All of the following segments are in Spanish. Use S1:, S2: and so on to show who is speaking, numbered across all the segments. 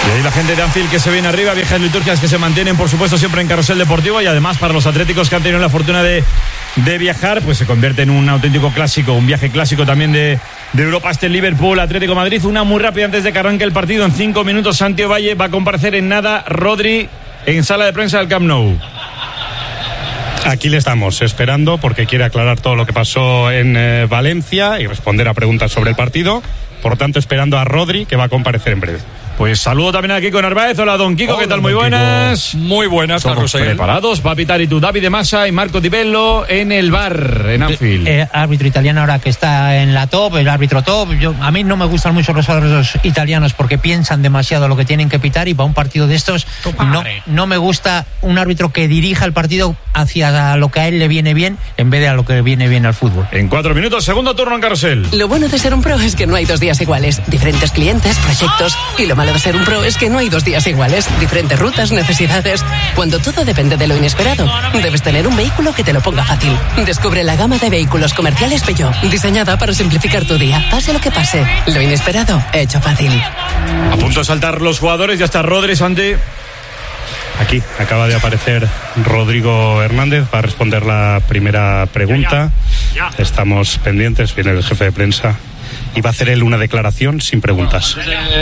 S1: Y ahí la gente de Anfield que se viene arriba, viejas liturgias que se mantienen, por supuesto, siempre en Carrusel Deportivo, y además para los atléticos que han tenido la fortuna de viajar, pues se convierte en un auténtico clásico, un viaje clásico también de Europa, este Liverpool Atlético Madrid. Una muy rápida antes de que arranque el partido. En 5 minutos Santi Ovalle va a comparecer en nada. Rodri en sala de prensa del Camp Nou.
S2: Aquí le estamos esperando porque quiere aclarar todo lo que pasó en Valencia y responder a preguntas sobre el partido. Por lo tanto, esperando a Rodri, que va a comparecer en breve.
S1: Pues saludo también a Kiko Narváez. Hola, don Kiko, ¿qué tal? Muy buenas.
S3: Muy buenas,
S1: Carlos. Preparados. Va a pitar y tú, David de Masa y Marco Di Bello en el bar, en Anfield.
S4: Árbitro italiano ahora que está en la top, el árbitro top. A mí no me gustan mucho los árbitros italianos porque piensan demasiado lo que tienen que pitar, y para un partido de estos no me gusta un árbitro que dirija el partido hacia lo que a él le viene bien en vez de a lo que viene bien al fútbol.
S1: En 4 minutos, segundo turno en Carrusel.
S5: Lo bueno de ser un pro es que no hay 2 días iguales. Diferentes clientes, proyectos, y lo malo de ser un pro es que no hay 2 días iguales. Diferentes rutas, necesidades. Cuando todo depende de lo inesperado, debes tener un vehículo que te lo ponga fácil. Descubre la gama de vehículos comerciales Peugeot, diseñada para simplificar tu día. Pase lo que pase, lo inesperado hecho fácil.
S1: A punto de saltar los jugadores, ya está Rodri, Santi.
S2: Aquí acaba de aparecer Rodrigo Hernández para responder la primera pregunta. Estamos pendientes, viene el jefe de prensa y va a hacer él una declaración sin preguntas.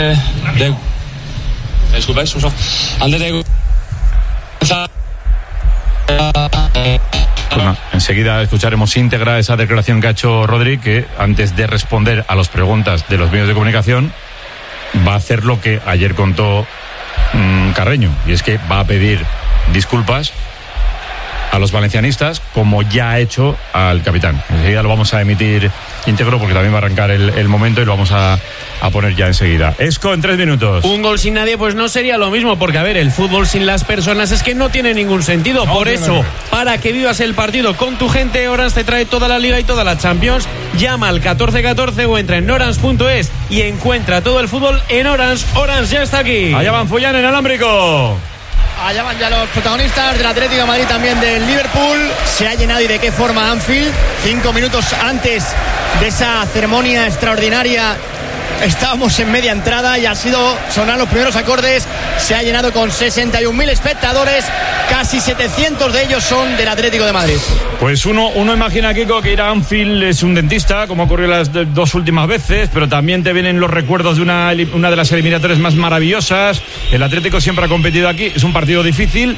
S6: Disculpáis, antes de...
S1: Bueno, enseguida escucharemos íntegra esa declaración que ha hecho Rodri, que antes de responder a las preguntas de los medios de comunicación va a hacer lo que ayer contó Carreño, y es que va a pedir disculpas a los valencianistas, como ya ha hecho al capitán. Enseguida lo vamos a emitir íntegro porque también va a arrancar el momento y lo vamos a poner ya enseguida. Esco, en 3 minutos.
S7: Un gol sin nadie, pues no sería lo mismo, porque a ver, el fútbol sin las personas es que no tiene ningún sentido. Por eso, para que vivas el partido con tu gente, Orange te trae toda la Liga y toda la Champions. Llama al 1414 o entra en orange.es y encuentra todo el fútbol en Orange. Orange ya está aquí.
S1: Allá van Fullán en alámbrico.
S8: Allá van ya los protagonistas del Atlético de Madrid, también del Liverpool. Se ha llenado, y de qué forma, Anfield. 5 minutos antes de esa ceremonia extraordinaria estábamos en media entrada y ha sido sonar los primeros acordes. Se ha llenado con 61.000 espectadores, casi 700 de ellos son del Atlético de Madrid.
S1: Pues uno imagina, Kiko, que ir a Anfield es un dentista, como ocurrió las 2 últimas veces, pero también te vienen los recuerdos de una de las eliminatorias más maravillosas. El Atlético siempre ha competido aquí, es un partido difícil.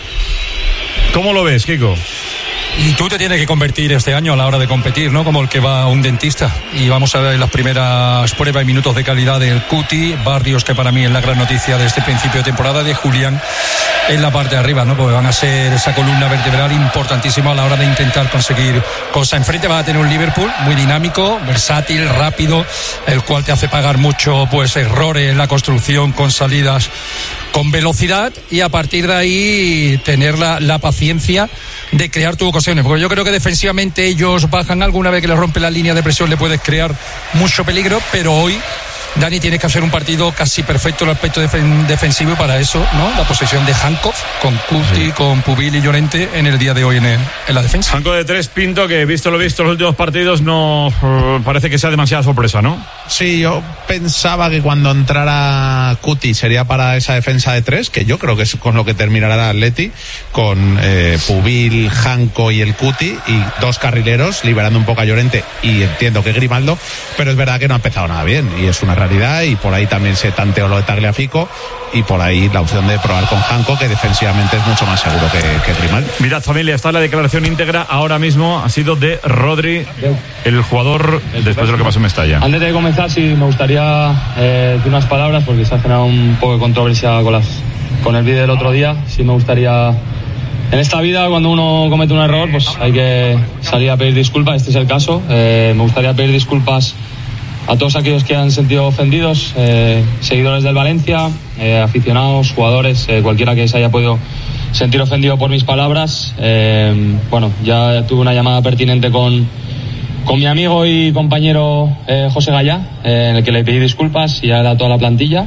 S1: ¿Cómo lo ves, Kiko?
S3: Y tú te tienes que convertir este año a la hora de competir, ¿no? Como el que va a un dentista. Y vamos a ver las primeras pruebas y minutos de calidad del Cuti, Barrios, que para mí es la gran noticia de este principio de temporada, de Julián en la parte de arriba, ¿no? Porque van a ser esa columna vertebral importantísima a la hora de intentar conseguir cosas. Enfrente va a tener un Liverpool muy dinámico, versátil, rápido, el cual te hace pagar mucho, pues, errores en la construcción con salidas con velocidad, y a partir de ahí tener la paciencia de crear tus ocasiones, porque yo creo que defensivamente ellos bajan. Alguna vez que les rompe la línea de presión le puedes crear mucho peligro, pero hoy, Dani, tienes que hacer un partido casi perfecto en el aspecto defensivo, y para eso, ¿no? La posesión de Jankov con Cuti, con Pubil y Llorente en el día de hoy en la defensa.
S1: Jankov de 3, Pinto, que visto lo visto los últimos partidos, no parece que sea demasiada sorpresa, ¿no?
S9: Sí, yo pensaba que cuando entrara Cuti sería para esa defensa de 3, que yo creo que es con lo que terminará el Atleti, con Pubil, Janko y el Cuti, y 2 carrileros, liberando un poco a Llorente y entiendo que Grimaldo, pero es verdad que no ha empezado nada bien, y es una realidad, y por ahí también se tanteó lo de Tagliafico, y por ahí la opción de probar con Janko, que defensivamente es mucho más seguro que Grimaldo.
S1: Mirad, familia, está la declaración íntegra ahora mismo, ha sido de Rodri, el jugador, después de lo que pasó en Mestalla.
S6: Antes de comenzar, sí me gustaría decir unas palabras, porque se ha generado un poco de controversia con el vídeo del otro día. Sí me gustaría... En esta vida, cuando uno comete un error, pues hay que salir a pedir disculpas. Este es el caso. Me gustaría pedir disculpas a todos aquellos que han sentido ofendidos, seguidores del Valencia, aficionados, jugadores, cualquiera que se haya podido sentir ofendido por mis palabras. Bueno, ya tuve una llamada pertinente con mi amigo y compañero José Gallá, en el que le pedí disculpas, y a toda la plantilla.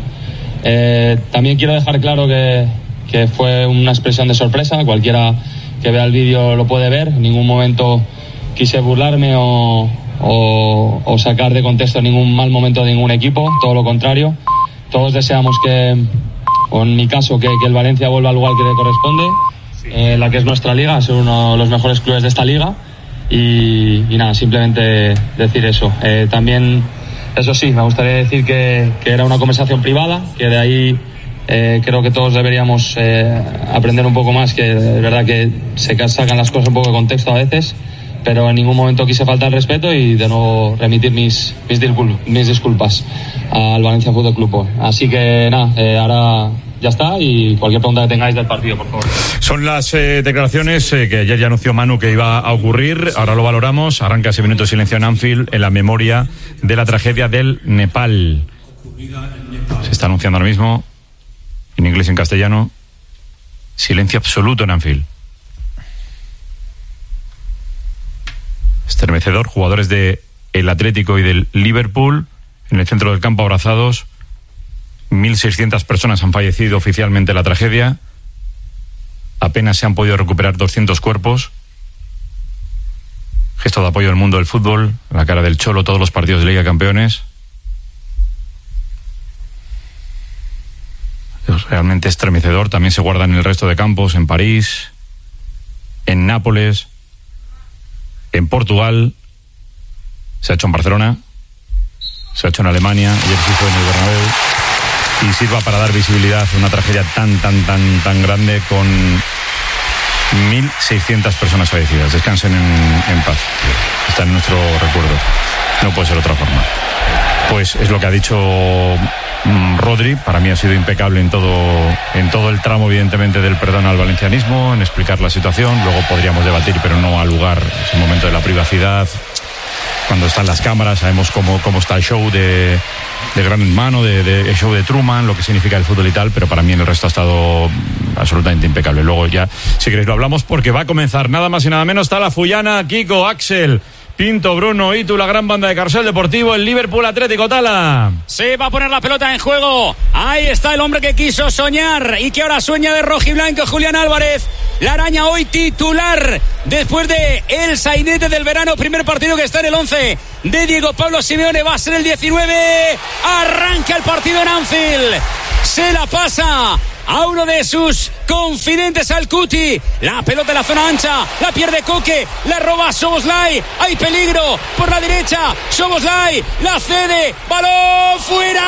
S6: También quiero dejar claro que fue una expresión de sorpresa. Cualquiera que vea el vídeo lo puede ver. En ningún momento quise burlarme o sacar de contexto ningún mal momento de ningún equipo, todo lo contrario. Todos deseamos que o en mi caso, que el Valencia vuelva al lugar que le corresponde, la que es nuestra liga, ser uno de los mejores clubes de esta liga. Y nada, simplemente decir eso. También, eso sí, me gustaría decir que era una conversación privada, que de ahí creo que todos deberíamos aprender un poco más, que es verdad que se sacan las cosas un poco de contexto a veces, pero en ningún momento quise faltar el respeto y de nuevo remitir mis disculpas al Valencia Fútbol Club. Así que nada, ahora ya está, y cualquier pregunta que tengáis del partido, por favor.
S1: Son las declaraciones que ayer ya anunció Manu que iba a ocurrir. Ahora lo valoramos. Arranca ese minuto de silencio en Anfield en la memoria de la tragedia del Nepal. Se está anunciando ahora mismo, en inglés y en castellano, silencio absoluto en Anfield. Estremecedor. Jugadores de el Atlético y del Liverpool en el centro del campo abrazados. 1.600 personas han fallecido oficialmente en la tragedia. Apenas se han podido recuperar 200 cuerpos. Gesto de apoyo al mundo del fútbol, la cara del Cholo, todos los partidos de Liga de Campeones. Es realmente estremecedor. También se guarda en el resto de campos, en París, en Nápoles, en Portugal, se ha hecho en Barcelona, se ha hecho en Alemania, ayer se hizo en el Bernabéu. Y sirva para dar visibilidad a una tragedia tan grande, con 1.600 personas fallecidas. Descansen en paz. Está en nuestro recuerdo. No puede ser de otra forma. Pues es lo que ha dicho Rodri. Para mí ha sido impecable en todo el tramo, evidentemente, del perdón al valencianismo, en explicar la situación. Luego podríamos debatir, pero no al lugar. Es el momento de la privacidad. Cuando están las cámaras, sabemos cómo está el show de Gran Hermano, el show de Truman, lo que significa el fútbol y tal, pero para mí en el resto ha estado absolutamente impecable. Luego ya, si queréis, lo hablamos, porque va a comenzar nada más y nada menos. Está la Fullana, Kiko, Axel, Pinto, Bruno, Itu, la gran banda de Carrusel Deportivo, el Liverpool Atlético. Tala.
S10: Se va a poner la pelota en juego. Ahí está el hombre que quiso soñar y que ahora sueña de rojiblanco, Julián Álvarez. La araña hoy titular después de el sainete del verano. Primer partido que está en el 11 de Diego Pablo Simeone. Va a ser el 19. Arranca el partido en Anfield. Se la pasa a uno de sus confidentes, al Cuti. La pelota en la zona ancha, la pierde Coque, la roba Szoboszlai. Hay peligro por la derecha. Szoboszlai la cede, balón fuera.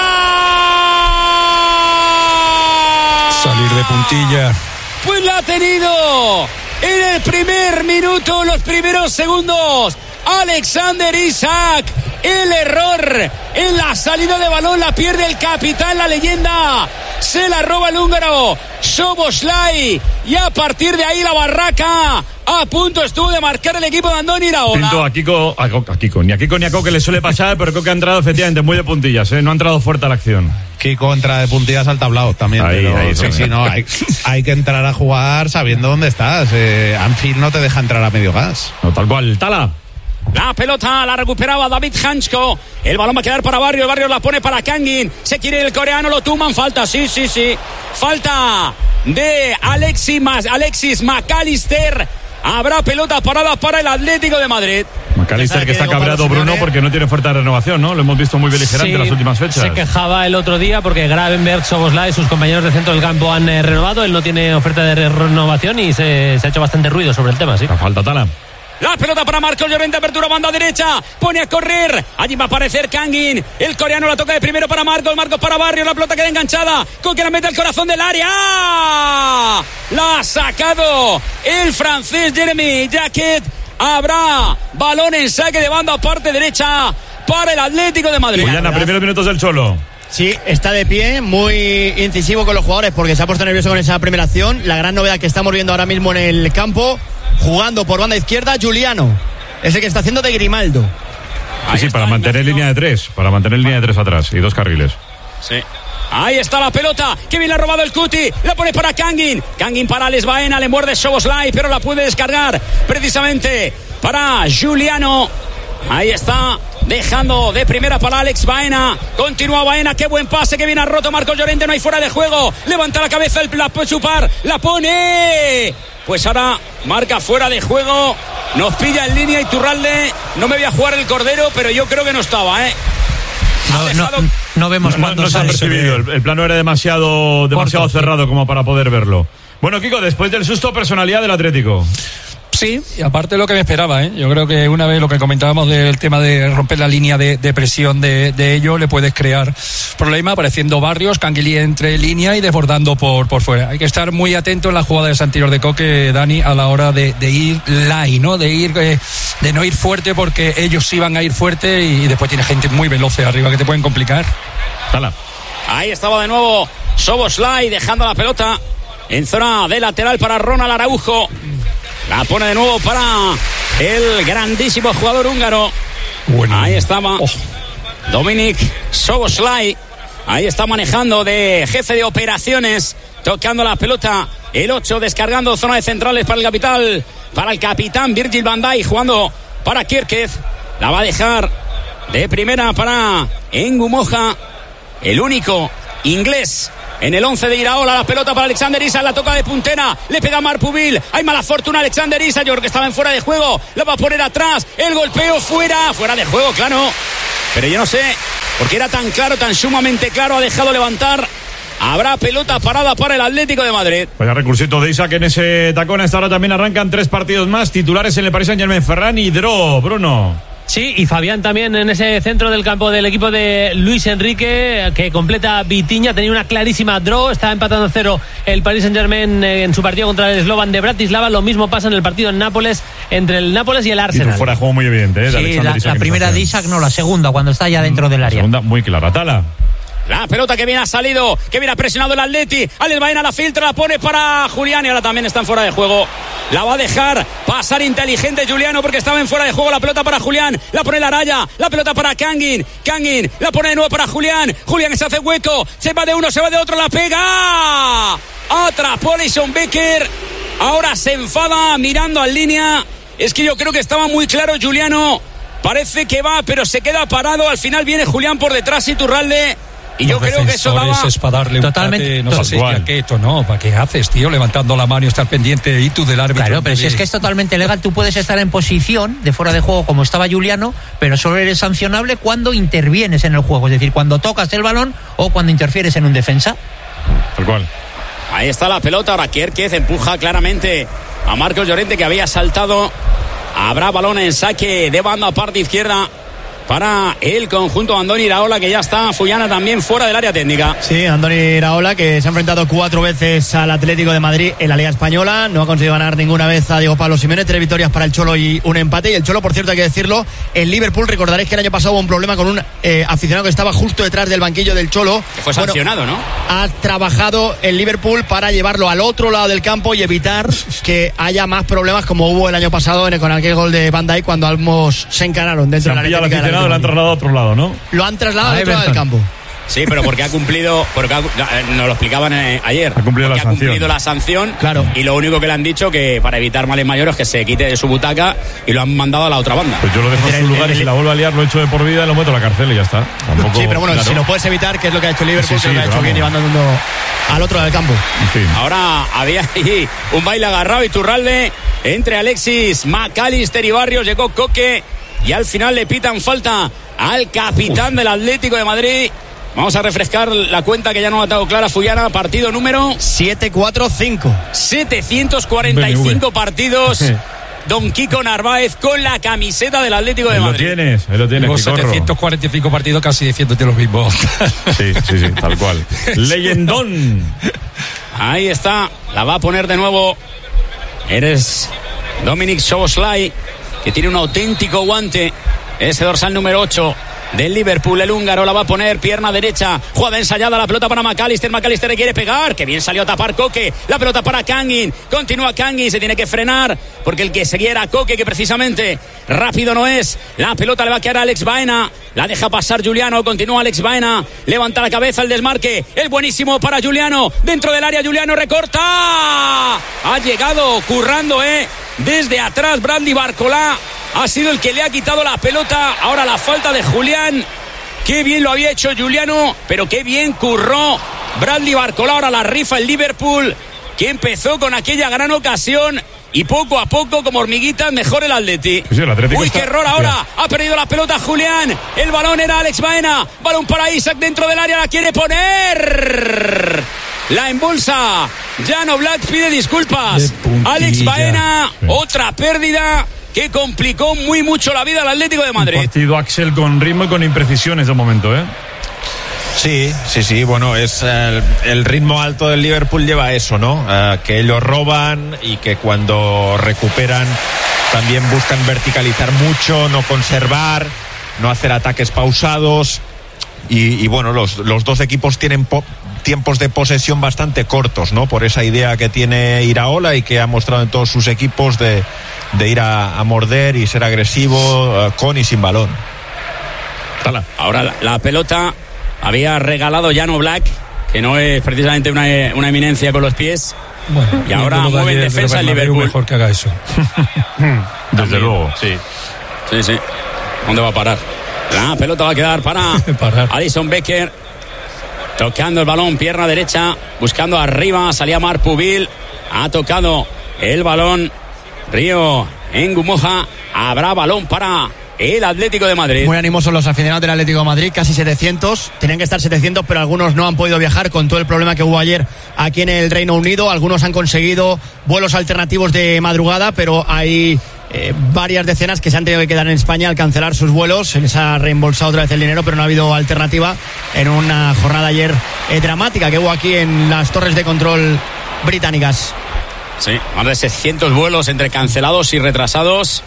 S3: Salir de puntilla.
S10: Pues la ha tenido en el primer minuto, los primeros segundos, Alexander Isak. El error en la salida de balón la pierde el capitán, la leyenda. Se la roba el húngaro Szoboszlai, y a partir de ahí la barraca. A punto estuvo de marcar el equipo de Andoni Iraola.
S1: Pinto a Kiko, ni a Kiko ni a Coque le suele pasar, pero creo que ha entrado efectivamente muy de puntillas, no ha entrado fuerte a la acción.
S9: Kiko entra de puntillas al tablao también. Hay que entrar a jugar sabiendo dónde estás. Anfield no te deja entrar a medio gas.
S1: No, tal cual. Tala.
S10: La pelota la recuperaba David Hansko. El balón va a quedar para Barrios. Barrios la pone para Kangin. Se quiere el coreano, lo tuman. Falta, sí. Falta de Alexis McAllister. Habrá pelota parada para el Atlético de Madrid.
S1: McAllister, que está cabreado, Bruno, porque no tiene oferta de renovación, ¿no? Lo hemos visto muy beligerante en las últimas fechas.
S11: Se quejaba el otro día porque Gravenberch, Szoboszlai, sus compañeros de centro del campo han renovado. Él no tiene oferta de renovación y se ha hecho bastante ruido sobre el tema, sí.
S1: La falta, Tala.
S10: La pelota para Marcos Llorente, apertura banda derecha, pone a correr, allí va a aparecer Kangin, el coreano la toca de primero para Marcos para Barrios, la pelota queda enganchada, Coque la mete al corazón del área, la ha sacado el francés Jeremy Jacquet. Habrá balón en saque de banda parte derecha para el Atlético de Madrid.
S1: Juliana, primeros minutos del Cholo.
S8: Sí, está de pie, muy incisivo con los jugadores porque se ha puesto nervioso con esa primera acción. La gran novedad que estamos viendo ahora mismo en el campo, jugando por banda izquierda, Giuliano, es el que está haciendo de Grimaldo.
S1: Sí, para mantener línea de tres, atrás y dos carriles.
S10: Sí. Ahí está la pelota, que bien le ha robado el Cuti, la pone para Kangin para Alex Baena, le muerde Szoboszlai, pero la puede descargar precisamente para Giuliano. Ahí está, dejando de primera para Alex Baena. Continúa Baena, qué buen pase, que bien ha roto Marcos Llorente, no hay fuera de juego. Levanta la cabeza, la puede chupar, la pone. Pues ahora marca fuera de juego. Nos pilla en línea Iturralde. No me voy a jugar el cordero, pero yo creo que no estaba,
S4: no vemos cuándo
S1: no se ha
S4: sale.
S1: percibido. El plano era demasiado cerrado como para poder verlo. Bueno, Kiko, después del susto, personalidad del Atlético.
S3: Sí, y aparte lo que me esperaba, yo creo que una vez lo que comentábamos del tema de romper la línea de presión de ello, le puedes crear problema apareciendo Barrios, Canguilí entre línea y desbordando por fuera. Hay que estar muy atento en la jugada de Santiago de Coque, Dani, a la hora de ir line, ¿no? De no ir fuerte, porque ellos sí van a ir fuerte y después tiene gente muy veloz arriba que te pueden complicar.
S1: Tala.
S10: Ahí estaba de nuevo Szoboszlai dejando la pelota en zona de lateral para Ronald Araujo. La pone de nuevo para el grandísimo jugador húngaro. Bueno. Ahí estaba Dominik Szoboszlai. Ahí está manejando de jefe de operaciones, tocando la pelota. El 8 descargando zona de centrales para el capitán Virgil van Dijk, jugando para Kierkegaard. La va a dejar de primera para Ngumoja, el único inglés en el 11 de Iraola. La pelota para Alexander Isak, la toca de puntera, le pega Marc Pubil. Hay mala fortuna Alexander Isak, yo creo que estaba en fuera de juego, la va a poner atrás, el golpeo fuera de juego, claro. Pero yo no sé, porque era tan claro, tan sumamente claro, ha dejado levantar. Habrá pelota parada para el Atlético de Madrid.
S1: Vaya recursito de Isak en ese tacón. Hasta ahora también arrancan 3 partidos más. Titulares en el Paris Saint-Germain, Ferran y Dro, Bruno.
S11: Sí, y Fabián también en ese centro del campo del equipo de Luis Enrique, que completa Vitinha. Tenía una clarísima draw, está empatando 0 el Paris Saint-Germain en su partido contra el Slovan de Bratislava. Lo mismo pasa en el partido en Nápoles, entre el Nápoles y el Arsenal.
S1: Y fuera de juego muy evidente,
S4: Sí, la primera de Isak, no, la segunda, cuando está ya dentro del área.
S1: La segunda muy clara. Tala.
S10: La pelota que viene ha salido, que viene ha presionado el Atleti. Alex Baena la filtra, la pone para Julián y ahora también están fuera de juego. La va a dejar pasar inteligente Juliano porque estaba en fuera de juego. La pelota para Julián, la pone la raya, la pelota para Kangin, la pone de nuevo para Julián. Julián se hace hueco, se va de uno, se va de otro, la pega. Atrapó Alisson Becker. Ahora se enfada mirando al línea. Es que yo creo que estaba muy claro Juliano. Parece que va, pero se queda parado. Al final viene Julián por detrás, Iturralde. Y yo creo que eso daba
S3: es para darle
S4: totalmente,
S3: no sé si quieto, ¿no? ¿Para qué haces, tío? Levantando la mano y estar pendiente y tú del árbitro.
S4: Claro, pero si es que es totalmente legal, tú puedes estar en posición de fuera de juego como estaba Juliano, pero solo eres sancionable cuando intervienes en el juego, es decir, cuando tocas el balón o cuando interfieres en un defensa.
S1: Tal cual.
S10: Ahí está la pelota, ahora Kierkegaard empuja claramente a Marcos Llorente, que había saltado. Habrá balón en saque de banda, parte izquierda, para el conjunto de Andoni Iraola, que ya está Fullana también fuera del área técnica.
S8: Sí, Andoni Iraola, que se ha enfrentado 4 veces al Atlético de Madrid en la Liga Española, no ha conseguido ganar ninguna vez a Diego Pablo Simeone. 3 victorias para el Cholo y un empate. Y el Cholo, por cierto, hay que decirlo, en Liverpool, recordaréis que el año pasado hubo un problema con un aficionado que estaba justo detrás del banquillo del Cholo,
S10: que fue sancionado, ¿no?
S8: Ha trabajado el Liverpool para llevarlo al otro lado del campo y evitar que haya más problemas como hubo el año pasado con aquel gol de Van Dijk, cuando ambos se encararon dentro de la área técnica.
S1: Lo han trasladado a otro lado, ¿no?
S8: Lo han trasladado al otro lado del campo.
S10: Sí, pero porque ha cumplido, nos lo explicaban ayer.
S1: Ha cumplido
S10: la sanción.
S8: Claro.
S10: Y lo único que le han dicho, que para evitar males mayores, que se quite de su butaca, y lo han mandado a la otra banda.
S1: Pues yo lo dejo en su lugar y si la vuelvo a liar lo echo de por vida y lo meto a la cárcel y ya está. Tampoco,
S8: sí, pero bueno,
S1: claro,
S8: si lo puedes evitar, que es lo que ha hecho el Liverpool,
S1: sí,
S8: que lo ha hecho bien llevando al otro lado del campo.
S1: En fin.
S10: Ahora había ahí un baile agarrado y Iturralde entre Alexis McAllister y Barrios. Llegó Coque y al final le pitan falta al capitán del Atlético de Madrid. Vamos a refrescar la cuenta, que ya no ha dado clara Fullana. Partido número
S8: 745.
S10: 745 partidos. Don Kiko Narváez con la camiseta del Atlético de Madrid.
S1: Ahí lo tienes.
S3: 745 partidos, casi diciéndote los mismos.
S1: Sí, tal cual. Leyendón.
S10: Ahí está, la va a poner de nuevo. Eres Dominik Szoboszlai, que tiene un auténtico guante. Ese dorsal número 8 del Liverpool, el húngaro, la va a poner pierna derecha, jugada ensayada, la pelota para McAllister le quiere pegar, que bien salió a tapar Coque, la pelota para Kangin, continúa Kangin, se tiene que frenar porque el que seguía era Coque, que precisamente rápido no es. La pelota le va a quedar a Alex Baena, la deja pasar Juliano, continúa Alex Baena, levanta la cabeza, el desmarque, el buenísimo para Juliano, dentro del área Juliano recorta, ha llegado currando desde atrás Bradley Barcola. Ha sido el que le ha quitado la pelota. Ahora la falta de Julián. Qué bien lo había hecho Juliano, pero qué bien curró Bradley Barcola. Ahora la rifa el Liverpool, que empezó con aquella gran ocasión y poco a poco, como hormiguitas, mejor el Atleti.
S1: Sí, el Atlético
S10: Uy, qué error ahora. Ha perdido la pelota Julián. El balón era Alex Baena. Balón para Isaac dentro del área. La quiere poner. La embolsa. Jan Oblak pide disculpas. Alex Baena, otra pérdida que complicó muy mucho la vida al Atlético de Madrid.
S1: Un partido, Axel, con ritmo y con imprecisiones de momento, ¿eh?
S12: Sí, bueno, es el ritmo alto del Liverpool lleva eso, ¿no? Que ellos roban y que cuando recuperan también buscan verticalizar mucho, no conservar, no hacer ataques pausados y bueno, los dos equipos tienen tiempos de posesión bastante cortos, ¿no? Por esa idea que tiene Iraola y que ha mostrado en todos sus equipos de ir a morder y ser agresivo con y sin balón.
S10: Ahora la pelota había regalado Jan Oblak, que no es precisamente una eminencia con los pies.
S3: Bueno,
S10: y ahora mueve en defensa el Liverpool.
S3: Mejor que haga eso.
S1: Desde luego.
S10: Sí. ¿Dónde va a parar? La pelota va a quedar para Alisson Becker. Tocando el balón, pierna derecha, buscando arriba, salía Marc Pubil. Ha tocado el balón Río Ngumoja. Habrá balón para el Atlético de Madrid.
S8: Muy animosos los aficionados del Atlético de Madrid, casi 700. Tenían que estar 700, pero algunos no han podido viajar con todo el problema que hubo ayer aquí en el Reino Unido. Algunos han conseguido vuelos alternativos de madrugada, pero hay varias decenas que se han tenido que quedar en España al cancelar sus vuelos. Se les ha reembolsado otra vez el dinero, pero no ha habido alternativa en una jornada ayer dramática que hubo aquí en las torres de control británicas.
S10: Sí, más de 600 vuelos entre cancelados y retrasados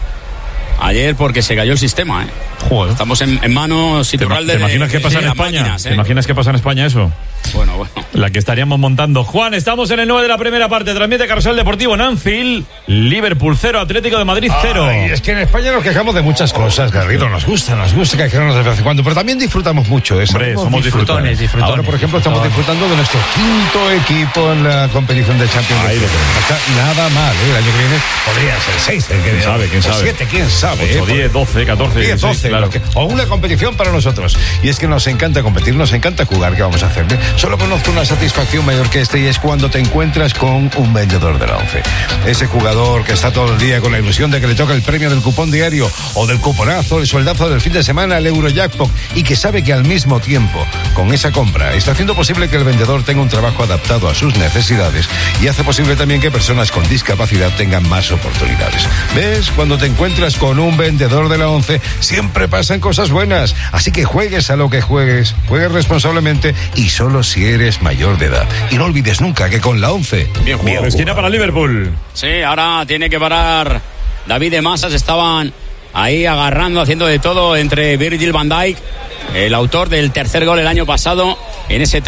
S10: ayer porque se cayó el sistema, ¿eh?
S1: Joder.
S10: Estamos en manos Iturralde.
S1: ¿Te imaginas qué pasa en España?
S10: Máquinas,
S1: ¿Te imaginas qué pasa en España eso?
S10: Bueno.
S1: La que estaríamos montando. Juan, estamos en el 9 de la primera parte. Transmite Carrusel Deportivo en Anfield. Liverpool 0, Atlético de Madrid 0.
S13: Ay, es que en España nos quejamos de muchas cosas, Garrido. Nos gusta quejarnos de vez en cuando, pero también disfrutamos mucho de eso.
S1: Hombre, somos disfrutones.
S13: Ahora, por ejemplo, estamos disfrutando de nuestro quinto equipo en la competición de Champions League. No está nada mal, ¿eh? El año que viene podría ser 6.
S1: ¿Quién sabe?
S13: 7, quién sabe.
S1: 8, 10, 12, 14.
S13: 10, 12. Claro. O una competición para nosotros. Y es que nos encanta competir, nos encanta jugar. ¿Qué vamos a hacer? Solo conozco una satisfacción mayor que esta y es cuando te encuentras con un vendedor de la ONCE. Ese jugador que está todo el día con la ilusión de que le toca el premio del cupón diario o del cuponazo, el sueldazo del fin de semana, el Eurojackpot, y que sabe que al mismo tiempo, con esa compra, está haciendo posible que el vendedor tenga un trabajo adaptado a sus necesidades y hace posible también que personas con discapacidad tengan más oportunidades. ¿Ves? Cuando te encuentras con un vendedor de la ONCE, siempre pasan cosas buenas. Así que juegues a lo que juegues, juegues responsablemente y solo si eres mayor de edad. Y no olvides nunca que con la ONCE...
S10: Bien jugado.
S1: Esquina para Liverpool.
S10: Sí, ahora tiene que parar David de Masas. Estaban ahí agarrando, haciendo de todo entre Virgil van Dijk, el autor del tercer gol el año pasado en ese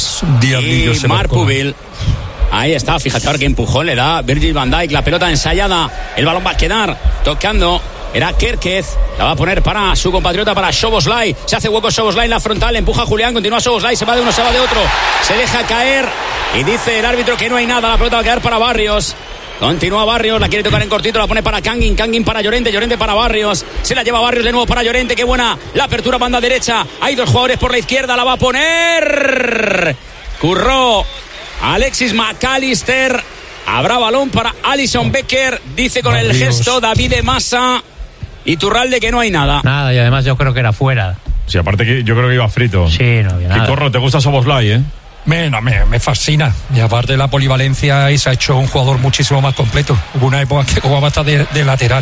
S10: 3-2, y Marc Pubil. Ahí está, fíjate ahora que empujón le da Virgil van Dijk, la pelota ensayada, el balón va a quedar tocando. Era Kerkez, la va a poner para su compatriota, para Szoboszlai. Se hace hueco Szoboszlai en la frontal, empuja a Julián, continúa Szoboszlai, se va de uno, se va de otro, se deja caer y dice el árbitro que no hay nada. La pelota va a quedar para Barrios. Continúa Barrios, la quiere tocar en cortito, la pone para Kangin para Llorente, Llorente para Barrios, se la lleva Barrios de nuevo para Llorente, qué buena la apertura, banda derecha, hay dos jugadores por la izquierda, la va a poner Curró Alexis McAllister. Habrá balón para Alisson Becker, dice con el gesto David de Masa. Iturralde que no hay nada.
S4: Nada, y además yo creo que era fuera.
S1: Sí, aparte que yo creo que iba frito.
S4: Sí, no había nada.
S1: Que corro, ¿te gusta Szoboszlai, eh?
S3: Me fascina. Y aparte de la polivalencia, y se ha hecho un jugador muchísimo más completo. Hubo una época que jugaba hasta de lateral.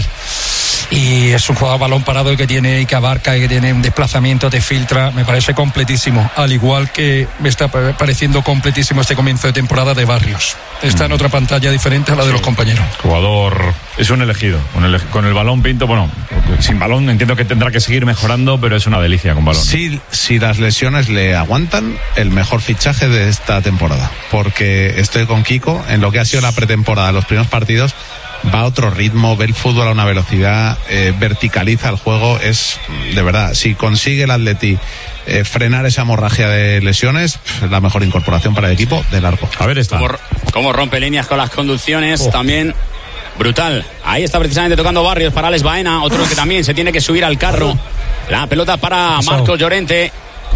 S3: Y es un jugador balón parado y que tiene, y que abarca, y que tiene un desplazamiento, te filtra. Me parece completísimo. Al igual que me está pareciendo completísimo este comienzo de temporada de Barrios. Está en otra pantalla diferente a la de los compañeros.
S1: Jugador, es un elegido. Con el balón Pinto, bueno, sin balón entiendo que tendrá que seguir mejorando, pero es una delicia con balón.
S9: Sí, si las lesiones le aguantan, el mejor fichaje de esta temporada. Porque estoy con Kiko, en lo que ha sido la pretemporada, los primeros partidos, va a otro ritmo, ve el fútbol a una velocidad, verticaliza el juego. Es, de verdad, si consigue el Atleti frenar esa hemorragia de lesiones, la mejor incorporación para el equipo de largo.
S1: A ver esta.
S10: Cómo rompe líneas con las conducciones, también brutal. Ahí está precisamente tocando Barrios para Alex Baena, otro que también se tiene que subir al carro. La pelota para Marcos Llorente.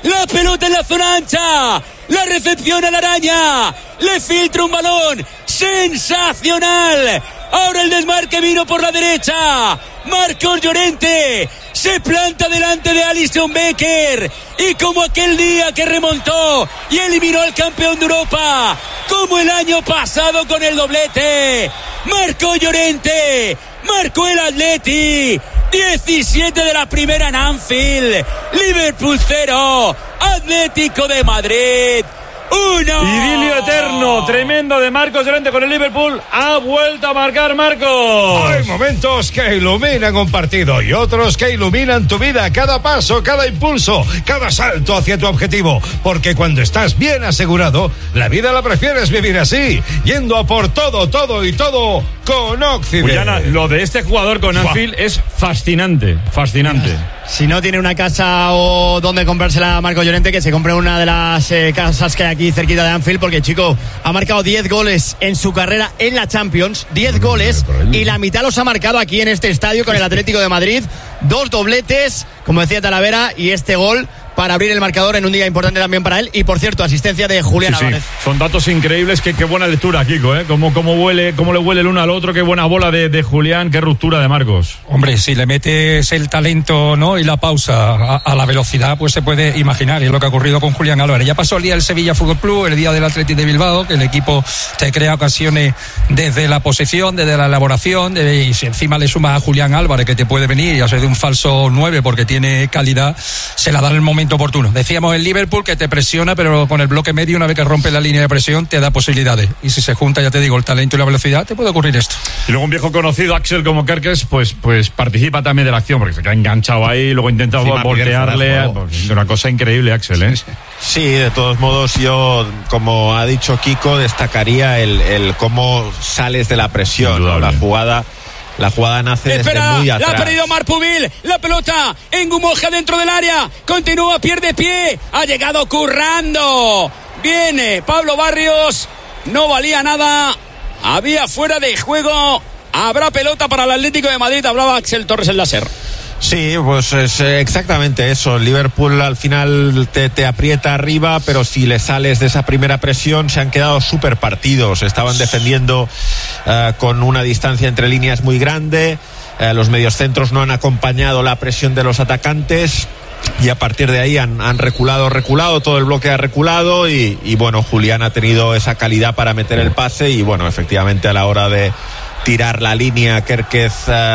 S10: La pelota en la zona ancha. La recepción a la araña. Le filtra un balón. Sensacional. Ahora el desmarque vino por la derecha. Marcos Llorente se planta delante de Alisson Becker. Y como aquel día que remontó y eliminó al campeón de Europa, como el año pasado con el doblete, Marcos Llorente marcó el Atleti. 17 de la primera en Anfield. Liverpool 0, Atlético de Madrid 1.
S1: Idilio eterno, tremendo de Marcos Llorente con el Liverpool. Ha vuelto a marcar Marcos.
S13: Hay momentos que iluminan un partido y otros que iluminan tu vida. Cada paso, cada impulso, cada salto hacia tu objetivo. Porque cuando estás bien asegurado, la vida la prefieres vivir así, yendo a por todo, todo y todo con Occident.
S1: Juliana, lo de este jugador con Anfield es fascinante, fascinante.
S8: Si no tiene una casa o donde comprársela a Marcos Llorente, que se compre una de las casas que hay aquí cerquita de Anfield, porque chico, ha marcado 10 goles en su carrera en la Champions, 10 goles, y la mitad los ha marcado aquí en este estadio con el Atlético de Madrid. 2 dobletes, como decía Talavera, y este gol para abrir el marcador en un día importante también para él. Y por cierto, asistencia de Julián Álvarez.
S1: Son datos increíbles. Qué buena lectura, Kiko, ¿eh? Cómo le huele el uno al otro. Qué buena bola de Julián, qué ruptura de Marcos.
S3: Hombre, si le metes el talento, ¿no?, y la pausa a la velocidad, pues se puede imaginar. Y es lo que ha ocurrido con Julián Álvarez. Ya pasó el día del Sevilla Fútbol Club, el día del Athletic de Bilbao, que el equipo te crea ocasiones desde la posesión, desde la elaboración, y si encima le suma a Julián Álvarez, que te puede venir y hacer de un falso 9 porque tiene calidad, se la da en el momento oportuno. Decíamos el Liverpool que te presiona, pero con el bloque medio, una vez que rompe la línea de presión, te da posibilidades. Y si se junta, ya te digo, el talento y la velocidad, te puede ocurrir esto.
S1: Y luego un viejo conocido, Axel, como Kerkes, pues participa también de la acción, porque se queda enganchado ahí, luego intenta voltearle. Una cosa increíble, Axel, ¿eh?
S12: Sí, de todos modos, yo, como ha dicho Kiko, destacaría el cómo sales de la presión, ¿no? La jugada nace desde muy atrás.
S10: La ha perdido Marpubil. La pelota en Gumoja dentro del área. Continúa, pierde pie. Ha llegado currando. Viene Pablo Barrios. No valía nada. Había fuera de juego. Habrá pelota para el Atlético de Madrid. Hablaba Axel Torres el láser.
S12: Sí, pues es exactamente eso. Liverpool al final te aprieta arriba, pero si le sales de esa primera presión, se han quedado súper partidos. Estaban defendiendo con una distancia entre líneas muy grande. Los mediocentros no han acompañado la presión de los atacantes. Y a partir de ahí han reculado, todo el bloque ha reculado y bueno, Julián ha tenido esa calidad para meter el pase y bueno, efectivamente a la hora de tirar la línea, Kerkez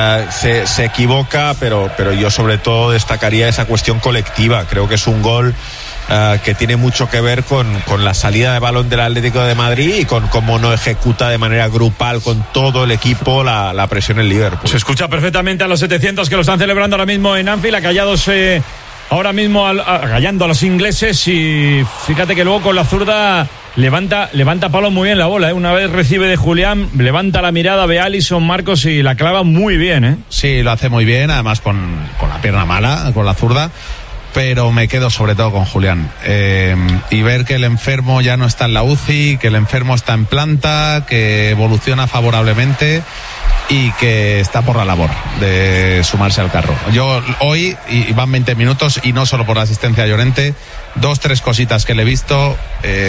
S12: se equivoca, pero yo sobre todo destacaría esa cuestión colectiva. Creo que es un gol que tiene mucho que ver con la salida de balón del Atlético de Madrid y con cómo no ejecuta de manera grupal con todo el equipo la presión en Liverpool.
S1: Se escucha perfectamente a los 700 que lo están celebrando ahora mismo en Anfield, acallados ahora mismo agallando a los ingleses, y fíjate que luego con la zurda levanta palo muy bien la bola, ¿eh? Una vez recibe de Julián, levanta la mirada, ve a Alisson, Marcos, y la clava muy bien, ¿eh?
S9: Sí, lo hace muy bien, además con la pierna mala, con la zurda, pero me quedo sobre todo con Julián. Y ver que el enfermo ya no está en la UCI, que el enfermo está en planta, que evoluciona favorablemente y que está por la labor de sumarse al carro. Yo hoy, y van 20 minutos, y no solo por la asistencia de Llorente, 2-3 cositas que le he visto.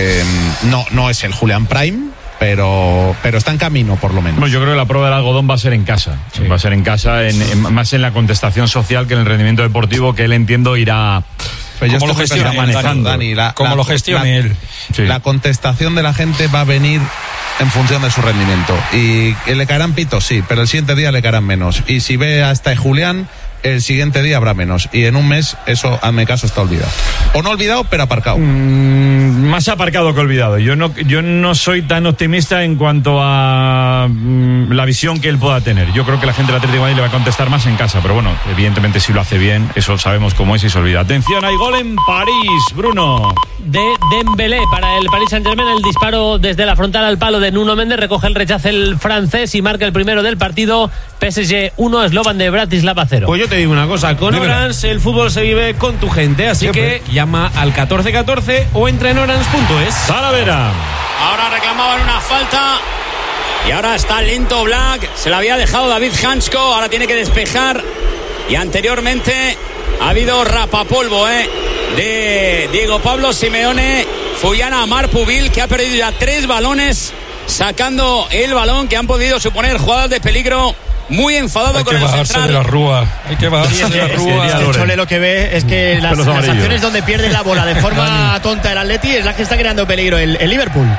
S9: No es el Julián Prime, pero está en camino, por lo menos.
S1: Bueno, yo creo que la prueba del algodón va a ser en casa. Sí. Va a ser en casa, más en la contestación social que en el rendimiento deportivo, que él, entiendo, irá...
S9: Pero ¿cómo lo gestiona manejando, Dani?
S3: ¿Cómo lo gestione él?
S9: Sí. La contestación de la gente va a venir en función de su rendimiento. Y le caerán pitos, sí, pero el siguiente día le caerán menos. Y si ve hasta Julián, el siguiente día habrá menos. Y en un mes, eso, hazme caso, está olvidado. O no olvidado, pero aparcado.
S1: Más aparcado que olvidado. Yo no soy tan optimista en cuanto a la visión que él pueda tener. Yo creo que la gente del Atlético de Madrid le va a contestar más en casa. Pero bueno, evidentemente si lo hace bien, eso sabemos cómo es y se olvida. Atención, hay gol en París, Bruno.
S11: De Dembélé para el Paris Saint-Germain. El disparo desde la frontal al palo de Nuno Méndez. Recoge el rechace el francés y marca el primero del partido. PSG 1, Slovan de Bratislava 0.
S7: Pues yo te digo una cosa, con Orange el fútbol se vive con tu gente, así que llama al 1414 o entra en orange.es.
S1: Talavera.
S10: Ahora reclamaban una falta y ahora está lento Black, se la había dejado David Hansko, ahora tiene que despejar, y anteriormente ha habido rapapolvo, de Diego Pablo Simeone. Fuyana a Marc Pubil, que ha perdido ya 3 balones, sacando el balón, que han podido suponer jugadas de peligro. Muy enfadado con el central.
S3: Hay que bajarse de la rúa. Hay que bajarse de la rúa.
S8: El Chole lo que ve es que las acciones donde pierde la bola de forma tonta el Atleti es la que está creando peligro el Liverpool.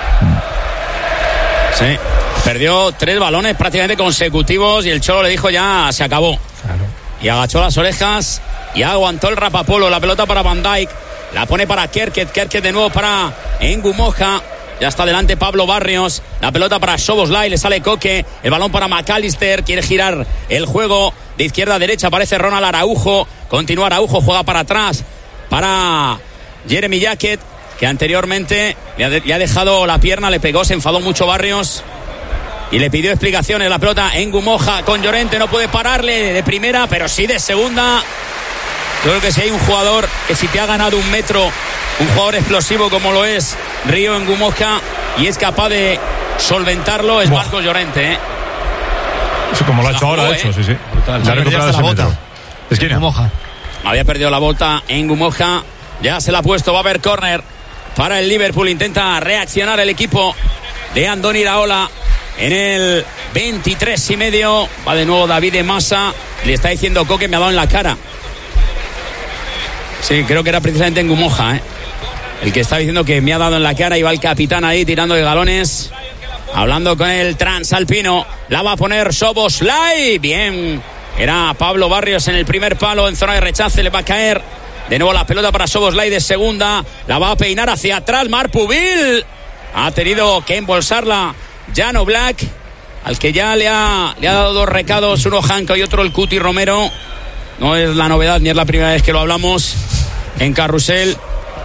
S10: Sí, perdió 3 balones prácticamente consecutivos y el Cholo le dijo ya se acabó. Claro. Y agachó las orejas y aguantó el rapapolo. La pelota para Van Dijk, la pone para Kerket de nuevo para Ngumoja. Ya está delante Pablo Barrios. La pelota para Szoboszlai, le sale Koke. El balón para McAllister, quiere girar el juego de izquierda a derecha. Aparece Ronald Araujo. Continúa Araujo, juega para atrás para Jeremy Jacket, que anteriormente le ha dejado la pierna, le pegó, se enfadó mucho Barrios y le pidió explicaciones. La pelota en Ngumoja con Llorente, no puede pararle de primera, pero sí de segunda. Yo creo que si hay un jugador que si te ha ganado 1 metro, un jugador explosivo como lo es Río Ngumoja, y es capaz de solventarlo, es Marcos Llorente, ¿eh?
S1: Sí, como lo ha hecho ahora, de hecho, sí. Brutal. Se ha recuperado ese metro. Esquina.
S10: Ngumoja. Había perdido la bota en Ngumoja, ya se la ha puesto, va a haber córner para el Liverpool. Intenta reaccionar el equipo de Andoni Iraola en el 23,5. Va de nuevo David de Massa, le está diciendo Koke, me ha dado en la cara. Sí, creo que era precisamente en Ngumoja, el que está diciendo que me ha dado en la cara. Y va el capitán ahí tirando de galones, hablando con el transalpino. La va a poner Szoboszlai. Bien, era Pablo Barrios en el primer palo, en zona de rechace, le va a caer de nuevo la pelota para Szoboszlai de segunda. La va a peinar hacia atrás Marc Pubil. Ha tenido que embolsarla Jan Oblak, al que ya le ha dado 2 recados, uno Janko y otro el Cuti Romero. No es la novedad ni es la primera vez que lo hablamos en Carrusel.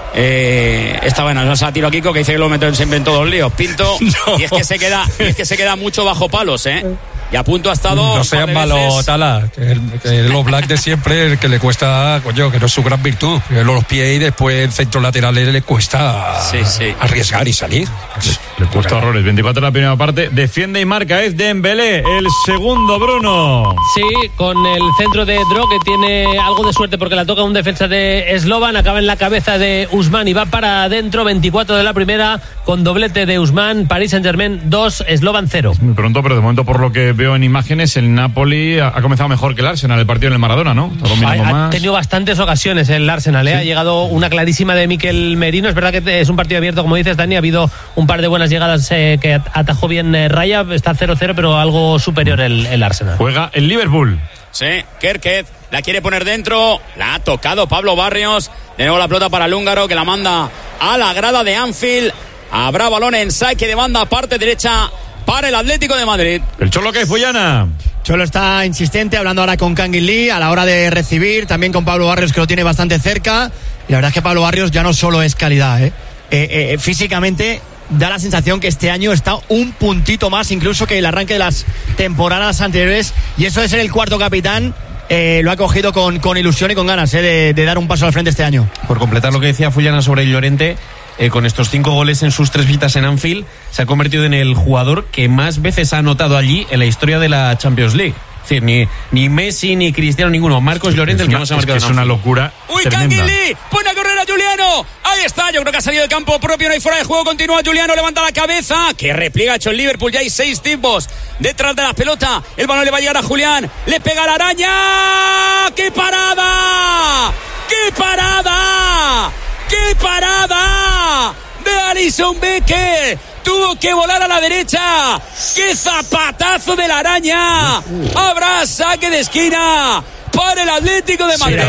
S10: Esta buena, se ha tirado a Kiko, que dice que lo meten siempre en todos los líos. Pinto, no. y es que se queda mucho bajo palos, y a punto ha estado.
S3: No seas malo, Tala, que el Oblak de siempre, el que le cuesta, coño, que no es su gran virtud. Los pies y después en centro lateral le cuesta arriesgar y salir.
S1: Le cuesta horrores. 24 la primera parte. Defiende y marca es Dembélé. El segundo, Bruno.
S11: Sí, con el centro de Dro, que tiene algo de suerte porque la toca un defensa de Slovan. Acaba en la cabeza de Usman y va para adentro. 24 de la primera, con doblete de Usman. Paris Saint-Germain 2, Slovan 0.
S1: Muy pronto, pero de momento, por lo que veo en imágenes, el Napoli ha comenzado mejor que el Arsenal, el partido en el Maradona, ¿no?
S11: Ha tenido bastantes ocasiones el Arsenal, ¿eh? Sí. Ha llegado una clarísima de Mikel Merino. Es verdad que es un partido abierto, como dices, Dani. Ha habido un par de buenas llegadas que atajó bien Raya. Está 0-0, pero algo superior el Arsenal.
S1: Juega el Liverpool.
S10: Sí, Kerket la quiere poner dentro. La ha tocado Pablo Barrios. De nuevo la pelota para el húngaro, que la manda a la grada de Anfield. Habrá balón en saque de banda, parte derecha para el Atlético de Madrid.
S1: El Cholo, que es Fuyana.
S8: Cholo está insistente, hablando ahora con Kangin Lee a la hora de recibir, también con Pablo Barrios, que lo tiene bastante cerca. Y la verdad es que Pablo Barrios ya no solo es calidad, físicamente da la sensación que este año está un puntito más incluso que el arranque de las temporadas anteriores, y eso de ser el cuarto capitán lo ha cogido con ilusión y con ganas de dar un paso al frente este año.
S14: Por completar lo que decía Fuyana sobre Llorente, con estos 5 goles en sus 3 visitas en Anfield, se ha convertido en el jugador que más veces ha anotado allí en la historia de la Champions League. Es decir, ni Messi ni Cristiano, ninguno. Marcos Llorente, el que más ha marcado.
S1: Es una locura.
S10: Uy, Kangin Lee pone a correr a Juliano. Ahí está, yo creo que ha salido de campo propio, no hay fuera de juego. Continúa Juliano, levanta la cabeza. Que repliega ha hecho el Liverpool. Ya hay 6 tipos detrás de la pelota. El balón le va a llegar a Julián. Le pega la araña. ¡Qué parada! ¡Qué parada! ¡Qué parada! De Alisson Becker. Tuvo que volar a la derecha. ¡Qué zapatazo de la araña! Habrá saque de esquina para el Atlético de Madrid.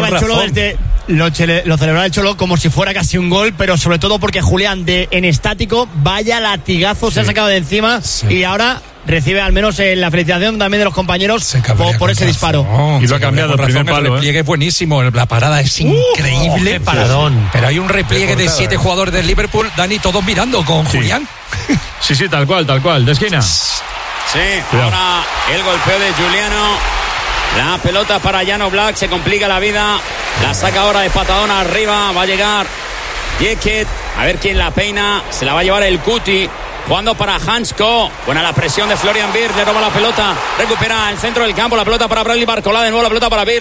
S8: Lo celebraba el Cholo como si fuera casi un gol, pero sobre todo porque Julián, en estático, vaya latigazo se ha sacado de encima, y ahora recibe al menos la felicitación también de los compañeros por ese disparo.
S1: Y lo ha cambiado el primer palo.
S3: El repliegue es buenísimo, la parada es increíble.
S11: ¡Qué paradón!
S3: Pero hay un repliegue de 7 jugadores del Liverpool, Dani, todos mirando con Julián.
S1: Sí, tal cual, de esquina.
S10: Sí, ahora el golpeo de Juliano. La pelota para Jan Oblak, se complica la vida. La saca ahora de patadón arriba. Va a llegar Jacket. A ver quién la peina. Se la va a llevar el Cuti. Jugando para Hansko. Buena la presión de Florian Wirtz. Le roba la pelota. Recupera el centro del campo. La pelota para Bradley Barcola. De nuevo la pelota para Wirtz.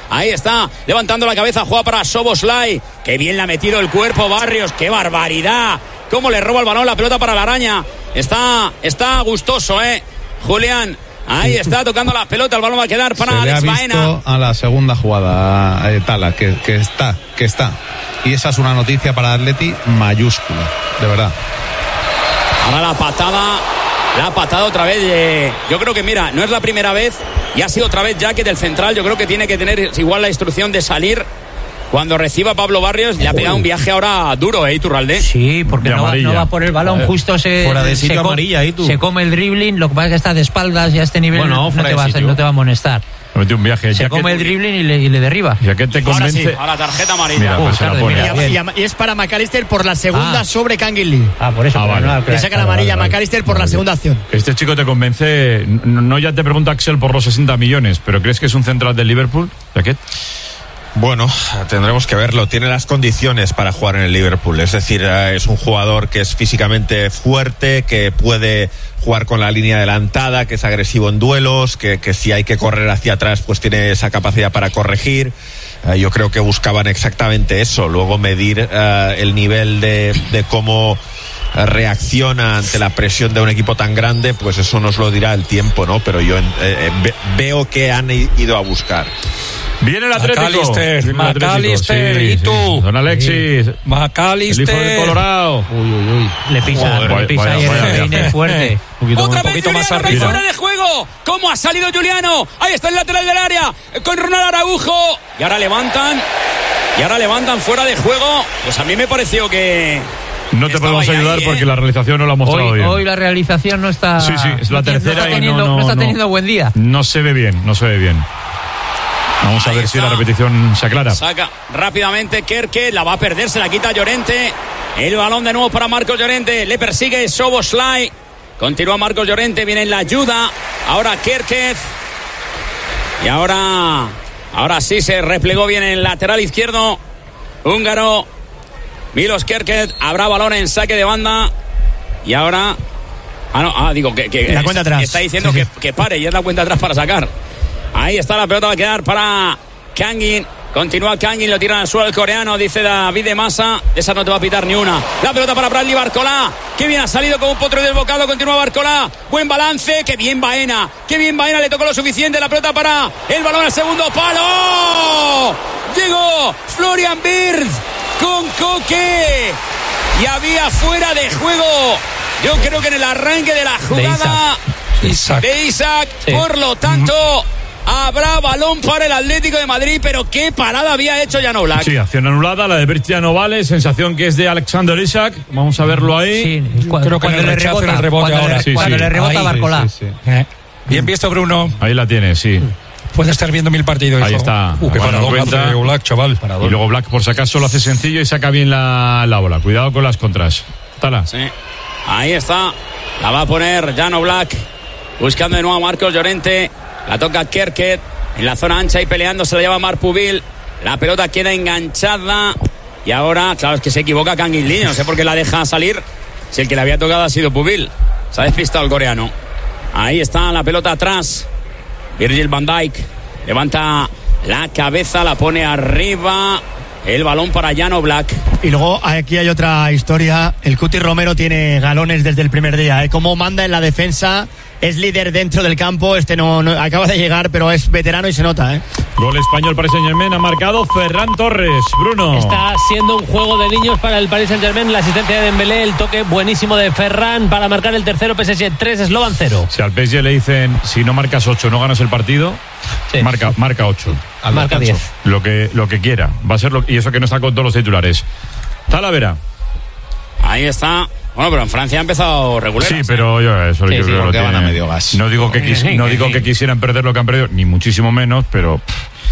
S10: Ahí está, levantando la cabeza, juega para Szoboszlai. Qué bien le ha metido el cuerpo Barrios, qué barbaridad. Cómo le roba el balón, la pelota para la araña. Está gustoso, Julián. Ahí está tocando la pelota, el balón va a quedar para Alex Baena.
S9: Se le ha visto a la segunda jugada, Tala, que está. Y esa es una noticia para Atleti mayúscula, de verdad.
S10: Ahora la patada otra vez. Yo creo que, mira, no es la primera vez y ha sido otra vez Jaque del central. Yo creo que tiene que tener igual la instrucción de salir cuando reciba Pablo Barrios. Le ha pegado un viaje ahora duro, Iturralde.
S4: Sí, porque no va por el balón, justo
S14: fuera de sitio amarilla,
S4: se come el dribbling. Lo que pasa es que está de espaldas y a este nivel no te va a amonestar.
S1: Metió un viaje.
S4: Se come el dribbling y le derriba.
S1: ¿Y a qué te convence?
S10: Ahora sí, a la tarjeta amarilla.
S1: Mira,
S8: y es para McAllister por la segunda sobre Kangin Lee.
S4: Por eso.
S1: Vale.
S8: Le saca la amarilla a McAllister por la segunda acción.
S1: Este chico te convence. No ya te pregunta Axel por los 60 millones, pero ¿crees que es un central del Liverpool? ¿Jaquet?
S12: Bueno, tendremos que verlo. Tiene las condiciones para jugar en el Liverpool. Es decir, es un jugador que es físicamente fuerte, que puede jugar con la línea adelantada, que es agresivo en duelos, que si hay que correr hacia atrás, pues tiene esa capacidad para corregir. Yo creo que buscaban exactamente eso. Luego medir el nivel de cómo reacciona ante la presión de un equipo tan grande, pues eso nos lo dirá el tiempo, ¿no? Pero yo veo que han ido a buscar.
S1: Viene el Atlético.
S3: McAllister, sí, y tú.
S1: Don Alexis.
S3: McAllister.
S1: El hijo de Colorado.
S4: Uy. Le pisa y el peine fuerte.
S10: Otra vez
S3: poquito más
S10: Juliano,
S3: arriba.
S10: fuera de juego. ¿Cómo ha salido Juliano? Ahí está el lateral del área con Ronald Araujo. Y ahora levantan fuera de juego. Pues a mí me pareció que
S1: no te podemos ayudar porque la realización no la ha mostrado bien.
S4: Hoy la realización no está.
S1: Sí, es la tercera
S4: no está teniendo buen día.
S1: No se ve bien. Vamos a ver si la repetición se aclara.
S10: Saca rápidamente Kerke, la va a perder, se la quita Llorente. El balón de nuevo para Marcos Llorente. Le persigue Szoboszlai. Continúa Marcos Llorente, viene en la ayuda. Ahora Kerke. Y ahora sí se replegó bien el lateral izquierdo húngaro. Milos Kerkez. Habrá balón en saque de banda. Y ahora. Digo que
S8: la cuenta atrás.
S10: Está diciendo que pare y es la cuenta atrás para sacar. Ahí está, la pelota va a quedar para Kangin. Continúa Kangin, lo tiran al suelo el coreano, dice David de Masa. Esa no te va a pitar ni una. La pelota para Bradley Barcolá. Qué bien ha salido como un potro desbocado. Continúa Barcolá. Buen balance. Qué bien Baena. Le tocó lo suficiente. La pelota para el balón al segundo palo. Llegó Florian Wirtz con Coque. Y había fuera de juego. Yo creo que en el arranque de la jugada de Isaac. Sí. Por lo tanto, habrá balón para el Atlético de Madrid, pero qué parada había hecho Jan Oblak.
S1: Sí, acción anulada, la de Bertian Ovale, sensación que es de Alexander Isak. Vamos a verlo ahí.
S3: Sí, creo que le rebota el rebote ahora.
S4: Cuando le rebota Barcolá.
S3: Bien visto, Bruno.
S1: Ahí la tiene, sí.
S3: Puede estar viendo 1000 partidos.
S1: Ahí está.
S3: Qué paradón hace Oblak, chaval.
S1: Y luego Black, por si acaso, lo hace sencillo y saca bien la bola. Cuidado con las contras. Tala.
S10: Sí. Ahí está. La va a poner Jan Oblak. Buscando de nuevo a Marcos Llorente. La toca Kerket. En la zona ancha y peleando se la lleva Marpubil. La pelota queda enganchada. Y ahora, claro, es que se equivoca Kangin Lee. No sé por qué la deja salir. Si el que le había tocado ha sido Pubil. Se ha despistado el coreano. Ahí está la pelota atrás. Virgil van Dijk. Levanta la cabeza, la pone arriba. El balón para Jan Oblak.
S8: Y luego aquí hay otra historia. El Cuti Romero tiene galones desde el primer día. Cómo manda en la defensa. Es líder dentro del campo. No acaba de llegar, pero es veterano y se nota.
S1: Gol español para Saint-Germain. Ha marcado Ferran Torres. Bruno.
S11: Está siendo un juego de niños para el Paris Saint-Germain. La asistencia de Dembélé, el toque buenísimo de Ferran para marcar el tercero. PSG 3, Slovan 0.
S1: Si al PSG le dicen, si no marcas 8 no ganas el partido, sí. marca 8.
S11: Marca 10.
S1: Lo que quiera. Va a ser y eso que no está con todos los titulares. Talavera.
S10: Ahí está. Bueno, pero en Francia ha empezado regular.
S1: Sí, pero yo eso
S9: creo que lo van a medio gas.
S1: No digo que quisieran perder lo que han perdido, ni muchísimo menos, pero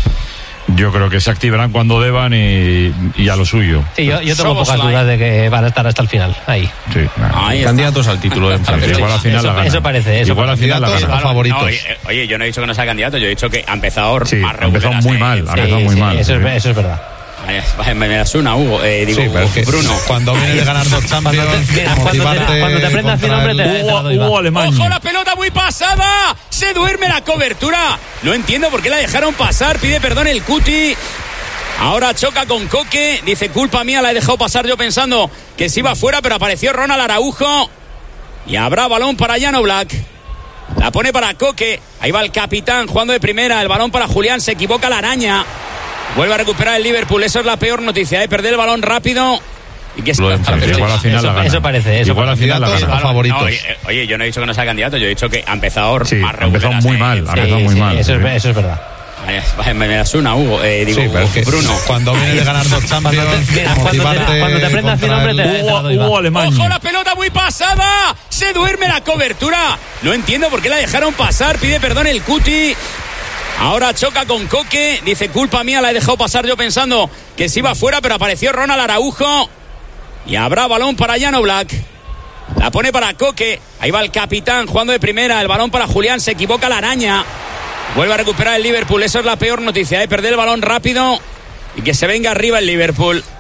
S1: yo creo que se activarán cuando deban y a lo suyo.
S11: Sí, yo tengo pocas dudas de que van a estar hasta el final. Ahí.
S1: Sí,
S14: candidatos al título en Francia.
S1: Igual al final la ganan.
S11: Eso parece.
S1: Igual al final la ganan.
S9: Favoritos.
S10: No, oye, yo no he dicho que no sea candidato, yo he dicho que ha empezado
S1: más regular. Ha empezado muy mal.
S11: Eso es verdad.
S10: Me das una, Hugo. Digo,
S9: sí, pero es que
S10: Bruno.
S9: Cuando viene de ganar 2 Champions,
S11: cuando te aprendas mi nombre,
S10: Hugo Alemán. ¡Ojo, la pelota muy pasada! ¡Se duerme la cobertura! No entiendo por qué la dejaron pasar. Pide perdón el Cuti. Ahora choca con Coque. Dice, culpa mía, la he dejado pasar yo pensando que se iba fuera, pero apareció Ronald Araujo. Y habrá balón para Jan Oblak. La pone para Coque. Ahí va el capitán jugando de primera. El balón para Julián. Se equivoca la araña. Vuelve a recuperar el Liverpool. Eso es la peor noticia, perder el balón rápido. Y que
S1: igual al final la gana.
S11: Eso parece.
S1: Igual al final la gana.
S9: Favoritos.
S10: No, oye, yo no he dicho que no sea candidato. Yo he dicho que ha empezado
S1: ha empezado muy mal.
S11: Eso es verdad.
S10: Me das una, Hugo. Digo,
S9: sí, pero es que
S10: Bruno.
S9: Cuando viene de ganar 2 Champions,
S11: cuando te aprendas mi nombre,
S1: Hugo Alemán.
S10: ¡Ojo, la pelota muy pasada! ¡Se duerme la cobertura! No entiendo por qué la dejaron pasar. Pide perdón el Cuti. Ahora choca con Coque. Dice, culpa mía, la he dejado pasar yo pensando que se iba fuera, pero apareció Ronald Araujo. Y habrá balón para Jan Oblak. La pone para Coque. Ahí va el capitán jugando de primera. El balón para Julián. Se equivoca la araña. Vuelve a recuperar el Liverpool. Eso es la peor noticia, perder el balón rápido y que se venga arriba el Liverpool.